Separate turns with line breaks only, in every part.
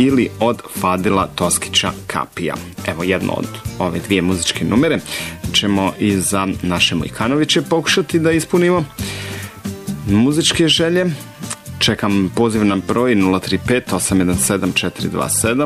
ili od Fadila Toskića Kapija. Evo jedno od ove dvije muzičke numere ćemo i za naše Mojkanoviće pokušati da ispunimo. Muzičke želje. Čekam poziv na broj 035 817 427.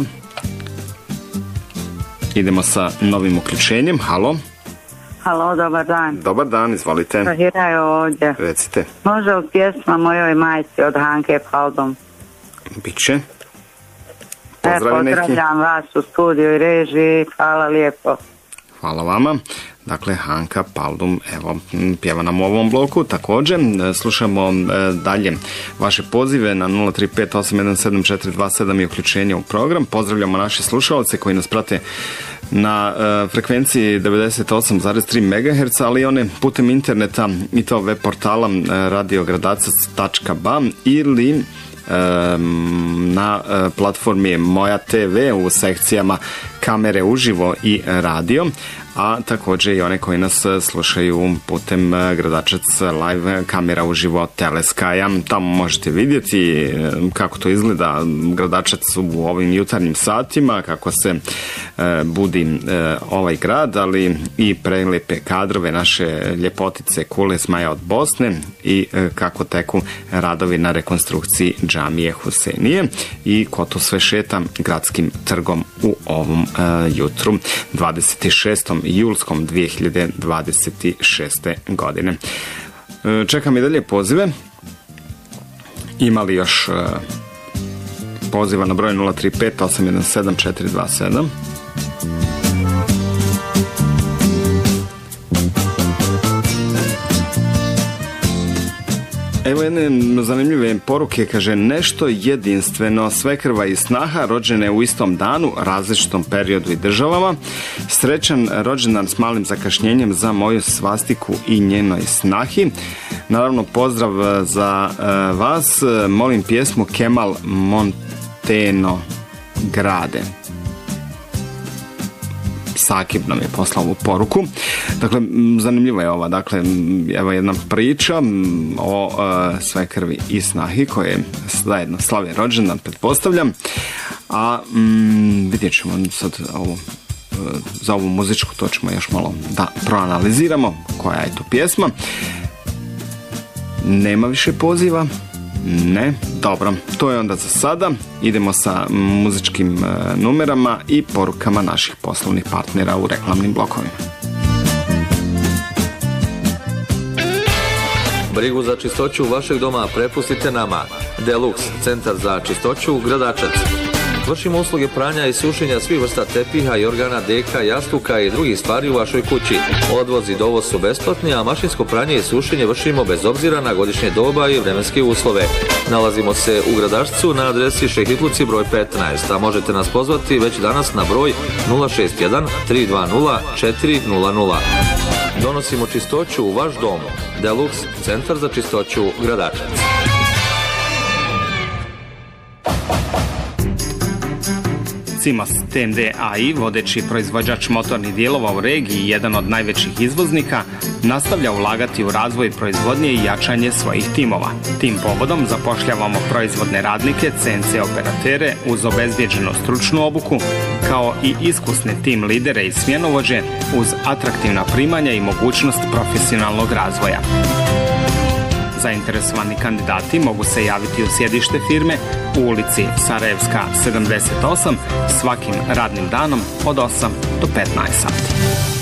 Idemo sa novim uključenjem. Halo.
Halo, dobar dan.
Dobar dan, izvolite.
Tahira je ovdje.
Recite.
Može li pjesma Mojoj majci od Hanke Paldum?
Biće. Pozdravi neki.
Pozdravljam vas u studiju i režiji. Hvala lijepo.
Hvala vama. Dakle, Hanka Paldum, evo, pjeva nam u ovom bloku. Također, slušamo dalje vaše pozive na 035 817 427 i uključenje u program. Pozdravljamo naše slušalce koji nas prate na frekvenciji 98,3 MHz, ali one putem interneta i to web portala radiogradacac.ba ili na platformi Moja TV u sekcijama kamere uživo i radio, a također i one koji nas slušaju putem Gradačac live kamera uživo Teleskaja. Tamo možete vidjeti kako to izgleda Gradačac u ovim jutarnjim satima, kako se budi ovaj grad, ali i prelepe kadrove naše ljepotice Kule Zmaja od Bosne i kako teku radovi na rekonstrukciji džamije Husenije i ko to sve šeta gradskim trgom u ovom jutru 26. julskom 2026. godine. Čekam i dalje pozive. Ima li još poziva na broj 035 817 427? Evo jedne zanimljive poruke, kaže nešto jedinstveno, svekrva i snaha rođene u istom danu, različitom periodu i državama. Srećan rođendan s malim zakašnjenjem za moju svastiku i njenoj snahi. Naravno, pozdrav za vas. Molim pjesmu Kemal Monteno Grade. Sakib nam je poslao ovu poruku. Dakle, zanimljiva je ova. Dakle, evo jedna priča o svekrvi i snahi koje zajedno slave rođendan, pretpostavljam. A vidjet ćemo sad za ovu muzičku, to ćemo još malo da proanaliziramo koja je to pjesma. Nema više poziva. Ne, dobro, to je onda za sada. Idemo sa muzičkim numerama i porukama naših poslovnih partnera u reklamnim blokovima.
Brigu za čistoću vašeg doma prepustite nama. Deluxe, centar za čistoću, Gradačac. Vršimo usluge pranja i sušenja svih vrsta tepiha i organa, deka, jastuka i drugih stvari u vašoj kući. Odvoz i dovoz su besplatni, a mašinsko pranje i sušenje vršimo bez obzira na godišnje doba i vremenske uslove. Nalazimo se u Gradačcu na adresi Šehitluci broj 15, a možete nas pozvati već danas na broj 061 320 400. Donosimo čistoću u vaš dom. Deluxe, centar za čistoću, Gradačac.
Cimos TMD AI, vodeći proizvođač motornih dijelova u regiji i jedan od najvećih izvoznika, nastavlja ulagati u razvoj proizvodnje i jačanje svojih timova. Tim povodom zapošljavamo proizvodne radnike, CNC operatere uz obezbjeđenu stručnu obuku, kao i iskusne tim lidere i smjenovođe uz atraktivna primanja i mogućnost profesionalnog razvoja. Zainteresovani kandidati mogu se javiti u sjedište firme u ulici Sarajevska 78 svakim radnim danom od 8 do 15 sati.